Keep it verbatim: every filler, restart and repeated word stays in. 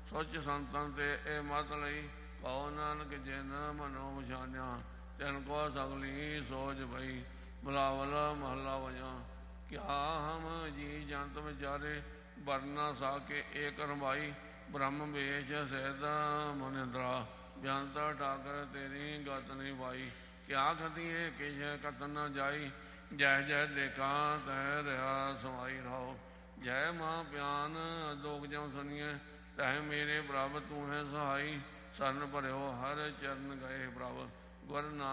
ਸੁਚ ਸੰਤਨ ਤੇ ਇਹ ਮਤ ਲਈ, ਕਹੋ ਨਾਨਕ ਜਿਨ ਮਨੋ ਪਛਾਨਿਆ, ਤਿਨ ਕੋ ਸਗਲੀ ਸੋਚ ਪਈ। ਬਿਲਾਵਲ ਮਹੱਲਾ ਵਜਾ। ਕਿਆ ਹਮ ਜੀ ਜੰਤ ਵਿਚਾਰੇ, ਵਰਨਾ ਸਾ ਕੇ ਏਕ ਰਮਾਈ। ਬ੍ਰਹਮ ਵੇਸ਼ ਸਹਿਤ ਮਨਿੰਦਰਾ, ਬੇਅੰਤ ਠਾਕਰ ਤੇਰੀ ਗਤ ਨਹੀਂ ਪਾਈ। ਕਿਆ ਖਤੀਏ ਕਿਛ ਕਤ ਨ ਜਾਈ, ਜੈ ਜੈ ਦੇਖਾ ਤੈ ਰਿਹਾ ਸਮਾਈ ਰਹਾਓ। ਜੈ ਮਾਂ ਪਿਆਨ ਲੋਕ ਜਮ ਸੁਣੀਏ, ਤੈ ਮੇਰੇ ਪ੍ਰਭ ਤੂੰ ਹੈ ਸਹਾਈ। ਸਰਨ ਭਰਿਓ ਹਰ ਚਰਨ ਗਏ ਪ੍ਰਭ, ਗੁਰ ਨਾਨਕ